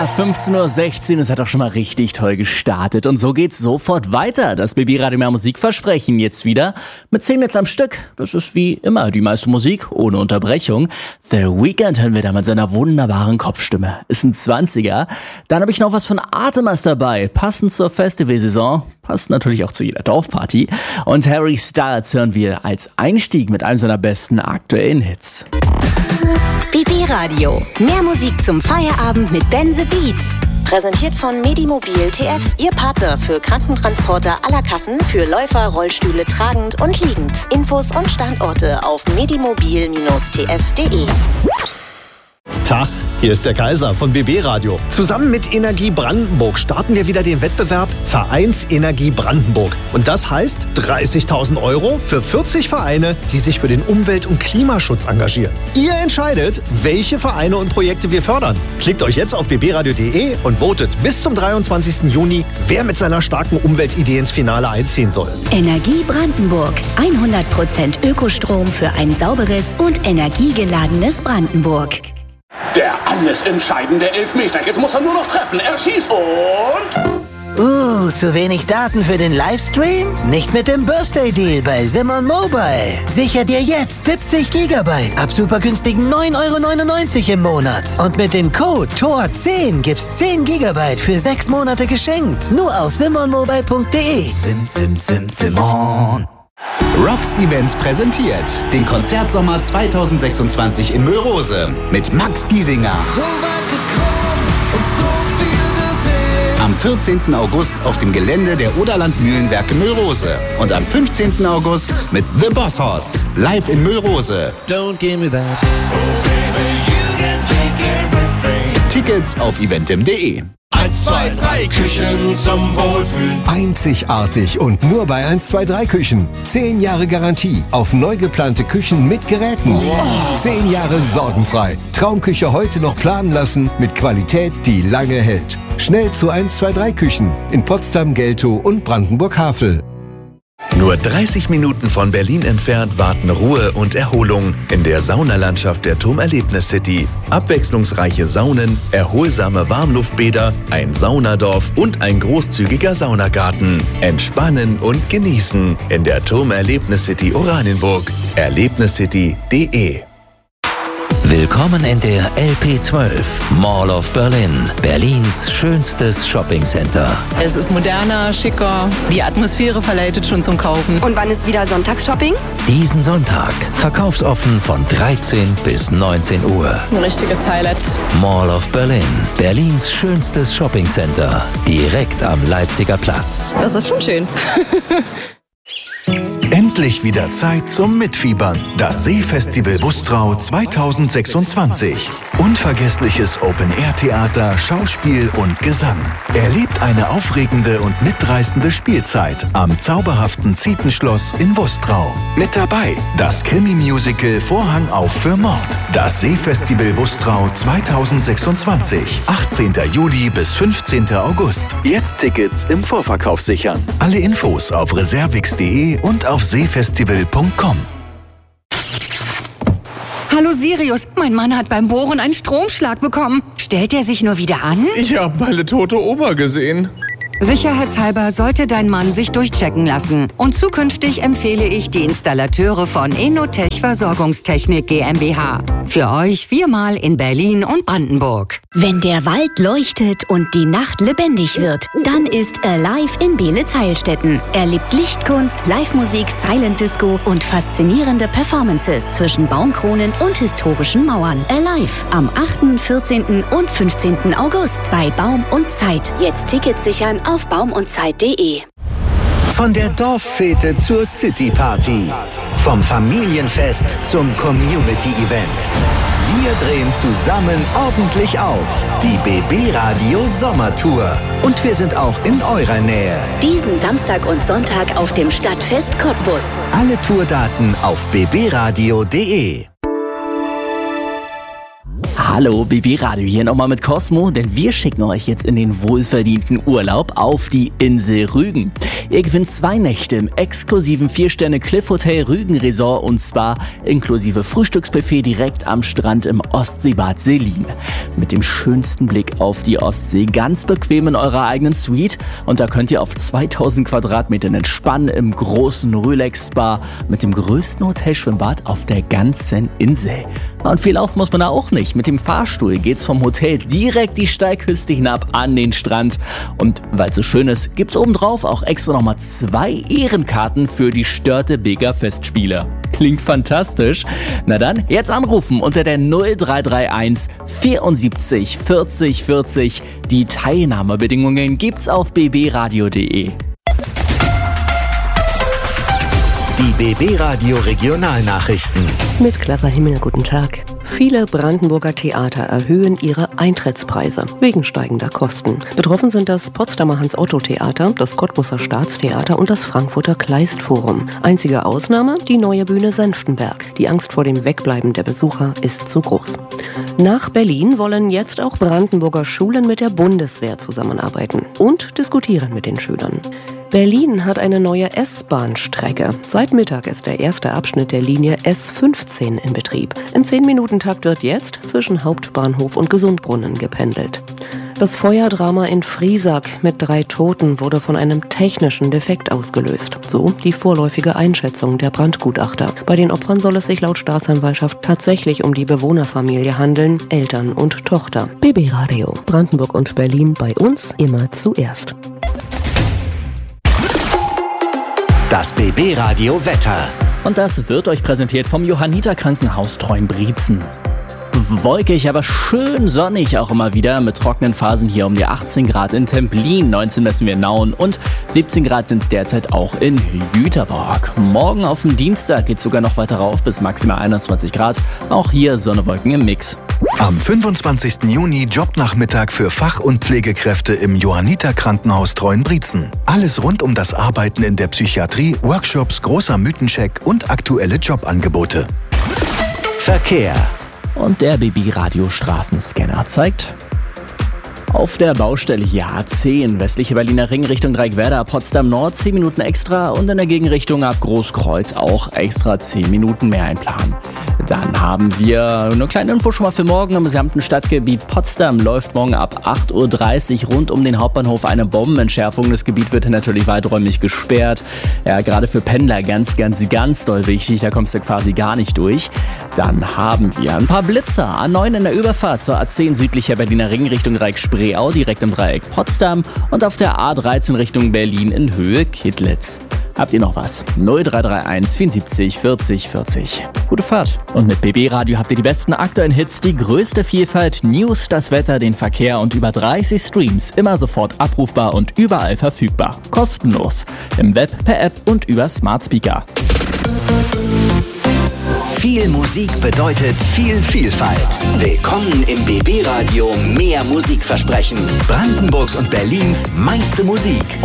Ja, 15:16 Uhr, es hat doch schon mal richtig toll gestartet. Und so geht's sofort weiter. Das BB Radio Mehr Musik versprechen jetzt wieder mit 10 Hits am Stück. Das ist wie immer die meiste Musik ohne Unterbrechung. The Weeknd hören wir da mit seiner wunderbaren Kopfstimme. Ist ein 20er. Dann habe ich noch was von Artemis dabei. Passend zur Festivalsaison. Passt natürlich auch zu jeder Dorfparty. Und Harry Styles hören wir als Einstieg mit einem seiner besten aktuellen Hits. BB Radio. Mehr Musik zum Feierabend mit Ben the Beat. Präsentiert von Medimobil TF, Ihr Partner für Krankentransporter aller Kassen für Läufer, Rollstühle tragend und liegend. Infos und Standorte auf medimobil-tf.de. Tag, hier ist der Kaiser von BB Radio. Zusammen mit Energie Brandenburg starten wir wieder den Wettbewerb Vereinsenergie Brandenburg. Und das heißt 30.000 € für 40 Vereine, die sich für den Umwelt- und Klimaschutz engagieren. Ihr entscheidet, welche Vereine und Projekte wir fördern. Klickt euch jetzt auf bbradio.de und votet bis zum 23. Juni, wer mit seiner starken Umweltidee ins Finale einziehen soll. Energie Brandenburg. 100% Ökostrom für ein sauberes und energiegeladenes Brandenburg. Der alles entscheidende Elfmeter. Jetzt muss er nur noch treffen. Er schießt und... zu wenig Daten für den Livestream? Nicht mit dem Birthday Deal bei Simon Mobile. Sicher dir jetzt 70 GB ab super günstigen 9,99 € im Monat. Und mit dem Code TOR10 gibt's 10 GB für 6 Monate geschenkt. Nur auf simonmobile.de. Simon. Rocks Events präsentiert den Konzertsommer 2026 in Müllrose mit Max Giesinger. So weit gekommen und so viel gesehen. Am 14. August auf dem Gelände der Oderland Mühlenwerke Müllrose. Und am 15. August mit The Boss Hoss live in Müllrose. Don't give me that. Tickets auf eventim.de. 1, 2, 3 Küchen zum Wohlfühlen. Einzigartig und nur bei 1, 2, 3 Küchen. 10 Jahre Garantie auf neu geplante Küchen mit Geräten. Wow. 10 Jahre sorgenfrei. Traumküche heute noch planen lassen mit Qualität, die lange hält. Schnell zu 1, 2, 3 Küchen in Potsdam, Geltow und Brandenburg-Havel. Nur 30 Minuten von Berlin entfernt warten Ruhe und Erholung in der Saunalandschaft der TUM Erlebnis City. Abwechslungsreiche Saunen, erholsame Warmluftbäder, ein Saunadorf und ein großzügiger Saunagarten. Entspannen und genießen in der TUM Erlebnis City Oranienburg. Erlebniscity.de. Willkommen in der LP12, Mall of Berlin, Berlins schönstes Shoppingcenter. Es ist moderner, schicker, die Atmosphäre verleitet schon zum Kaufen. Und wann ist wieder Sonntagsshopping? Diesen Sonntag, verkaufsoffen von 13 bis 19 Uhr. Ein richtiges Highlight. Mall of Berlin, Berlins schönstes Shoppingcenter, direkt am Leipziger Platz. Das ist schon schön. Endlich wieder Zeit zum Mitfiebern. Das Seefestival Bustrau 2026. Unvergessliches Open-Air-Theater, Schauspiel und Gesang. Erlebt eine aufregende und mitreißende Spielzeit am zauberhaften Zietenschloss in Bustrau. Mit dabei das Krimi-Musical Vorhang auf für Mord. Das Seefestival Bustrau 2026. 18. Juli bis 15. August. Jetzt Tickets im Vorverkauf sichern. Alle Infos auf reservix.de und auf seefestival.com. Hallo Sirius, mein Mann hat beim Bohren einen Stromschlag bekommen. Stellt er sich nur wieder an? Ich habe meine tote Oma gesehen. Sicherheitshalber sollte dein Mann sich durchchecken lassen. Und zukünftig empfehle ich die Installateure von Innotech Versorgungstechnik GmbH. Für euch 4-mal in Berlin und Brandenburg. Wenn der Wald leuchtet und die Nacht lebendig wird, dann ist Alive in Beelitz-Heilstätten. Erlebt Lichtkunst, Live-Musik, Silent Disco und faszinierende Performances zwischen Baumkronen und historischen Mauern. Alive am 8., 14. und 15. August bei Baum und Zeit. Jetzt Tickets sichern auf baumundzeit.de. Von der Dorffete zur City-Party. Vom Familienfest zum Community-Event. Wir drehen zusammen ordentlich auf. Die BB Radio Sommertour. Und wir sind auch in eurer Nähe. Diesen Samstag und Sonntag auf dem Stadtfest Cottbus. Alle Tourdaten auf bbradio.de. Hallo, BB Radio hier nochmal mit Cosmo, denn wir schicken euch jetzt in den wohlverdienten Urlaub auf die Insel Rügen. Ihr gewinnt 2 Nächte im exklusiven 4-Sterne Cliff Hotel Rügen Resort und Spa inklusive Frühstücksbuffet direkt am Strand im Ostseebad Selin. Mit dem schönsten Blick auf die Ostsee, ganz bequem in eurer eigenen Suite und da könnt ihr auf 2000 Quadratmetern entspannen im großen Relax-Spa mit dem größten Hotelschwimmbad auf der ganzen Insel. Und viel laufen muss man da auch nicht. Mit dem Fahrstuhl geht's vom Hotel direkt die Steilküste hinab an den Strand. Und weil es so schön ist, gibt's obendrauf auch extra nochmal 2 Ehrenkarten für die Störtebeker Festspiele. Klingt fantastisch. Na dann, jetzt anrufen unter der 0331 74 40 40. Die Teilnahmebedingungen gibt's auf bbradio.de. Die BB Radio Regionalnachrichten. Mit Clara Himmel, guten Tag. Viele Brandenburger Theater erhöhen ihre Eintrittspreise wegen steigender Kosten. Betroffen sind das Potsdamer Hans-Otto-Theater, das Cottbuser Staatstheater und das Frankfurter Kleist-Forum. Einzige Ausnahme, die neue Bühne Senftenberg. Die Angst vor dem Wegbleiben der Besucher ist zu groß. Nach Berlin wollen jetzt auch Brandenburger Schulen mit der Bundeswehr zusammenarbeiten und diskutieren mit den Schülern. Berlin hat eine neue S-Bahn-Strecke. Seit Mittag ist der erste Abschnitt der Linie S15 in Betrieb. Im 10-Minuten-Takt wird jetzt zwischen Hauptbahnhof und Gesundbrunnen gependelt. Das Feuerdrama in Friesack mit 3 Toten wurde von einem technischen Defekt ausgelöst. So die vorläufige Einschätzung der Brandgutachter. Bei den Opfern soll es sich laut Staatsanwaltschaft tatsächlich um die Bewohnerfamilie handeln, Eltern und Tochter. BB Radio, Brandenburg und Berlin bei uns immer zuerst. Das BB Radio Wetter. Und das wird euch präsentiert vom Johanniter Krankenhaus Treuenbrietzen. Wolkig, aber schön sonnig auch immer wieder mit trockenen Phasen hier um die 18 Grad in Templin, 19 messen wir in Nauen und 17 Grad sind es derzeit auch in Jüterborg. Morgen auf dem Dienstag geht es sogar noch weiter rauf bis maximal 21 Grad, auch hier Sonne, Wolken im Mix. Am 25. Juni Jobnachmittag für Fach- und Pflegekräfte im Johanniter Krankenhaus Treuenbrietzen. Alles rund um das Arbeiten in der Psychiatrie, Workshops, großer Mythencheck und aktuelle Jobangebote. Verkehr. Und der BB-Radio Straßenscanner zeigt auf der Baustelle hier A10, westliche Berliner Ring Richtung Dreieckwerder, Potsdam Nord 10 Minuten extra und in der Gegenrichtung ab Großkreuz auch extra 10 Minuten mehr einplanen. Dann haben wir eine kleine Info schon mal für morgen. Im gesamten Stadtgebiet Potsdam läuft morgen ab 8.30 Uhr rund um den Hauptbahnhof eine Bombenentschärfung. Das Gebiet wird natürlich weiträumig gesperrt. Ja, gerade für Pendler ganz doll wichtig. Da kommst du quasi gar nicht durch. Dann haben wir ein paar Blitzer. A9 in der Überfahrt zur A10 südlicher Berliner Ring Richtung Dreieck-Spreeau, direkt im Dreieck Potsdam. Und auf der A13 Richtung Berlin in Höhe Kittlitz. Habt ihr noch was? 0331 74 40 40. Gute Fahrt. Und mit BB Radio habt ihr die besten aktuellen Hits, die größte Vielfalt, News, das Wetter, den Verkehr und über 30 Streams. Immer sofort abrufbar und überall verfügbar. Kostenlos. Im Web, per App und über Smart Speaker. Viel Musik bedeutet viel Vielfalt. Willkommen im BB Radio Mehr Musikversprechen. Brandenburgs und Berlins meiste Musik.